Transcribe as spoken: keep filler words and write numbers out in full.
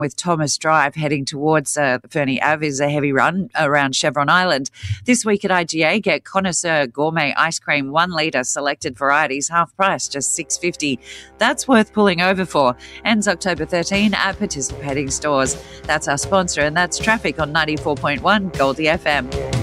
with Thomas Drive heading towards uh, Fernie Ave is a heavy run around Chevron Island. This week at I G A, get Connoisseur Gourmet Ice Cream, one litre, selected varieties, half price, just six dollars fifty. That's worth pulling over for. Ends October thirteenth at participating stores. That's our sponsor, and that's traffic on ninety-four point one Goldie F M.